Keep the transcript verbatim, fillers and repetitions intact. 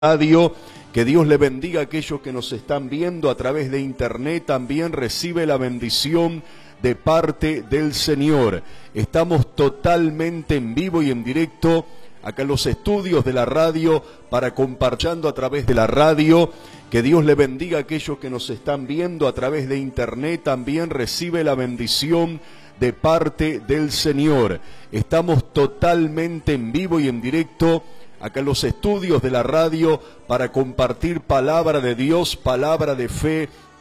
radio. Que Dios le bendiga a aquellos que nos están viendo a través de internet. También recibe la bendición de parte del Señor. Estamos totalmente en vivo y en directo acá en los estudios de la radio para compartiendo a través de la radio. Que Dios le bendiga a aquellos que nos están viendo a través de internet. También recibe la bendición de parte del Señor. Estamos totalmente en vivo y en directo acá en los estudios de la radio para compartir palabra de Dios, palabra de fe,